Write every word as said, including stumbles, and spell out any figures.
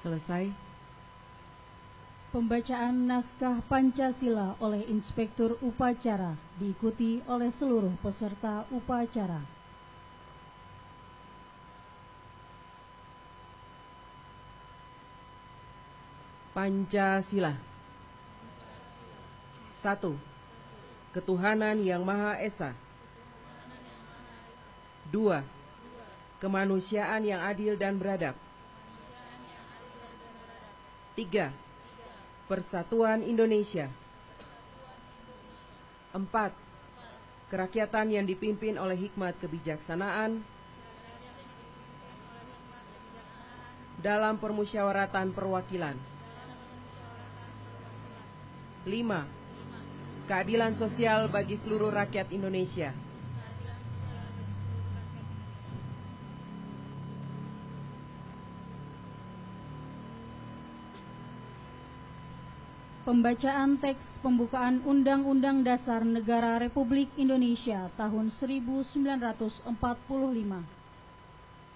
Selesai. Pembacaan naskah Pancasila oleh Inspektur Upacara diikuti oleh seluruh peserta upacara. Pancasila. Satu. Ketuhanan Yang Maha Esa. Dua. Kemanusiaan yang adil dan beradab. Tiga. Persatuan Indonesia. Empat. Kerakyatan yang dipimpin oleh hikmat kebijaksanaan dalam permusyawaratan perwakilan. Lima. Keadilan sosial bagi seluruh rakyat Indonesia. Pembacaan teks pembukaan Undang-Undang Dasar Negara Republik Indonesia tahun seribu sembilan ratus empat puluh lima.